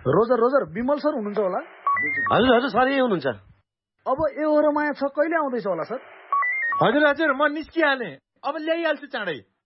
Roger Roger Bimal sir हुनुहुन्छ होला? हजुर हजुर सर यही हुनुहुन्छ। अब एहोरो माया छ कहिले आउँदैछ होला सर? हजुर हजुर म निस्किहालेँ, अब ल्याइहाल्छु चाँडै।